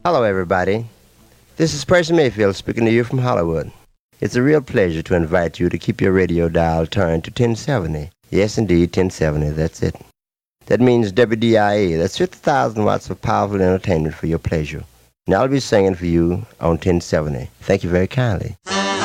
Hello, everybody. This is Percy Mayfield speaking to you from Hollywood. It's a real pleasure to invite you to keep your radio dial turned to 1070. Yes, indeed, 1070, that's it. That means WDIA. That's 50,000 watts of powerful entertainment for your pleasure. And I'll be singing for you on 1070. Thank you very kindly.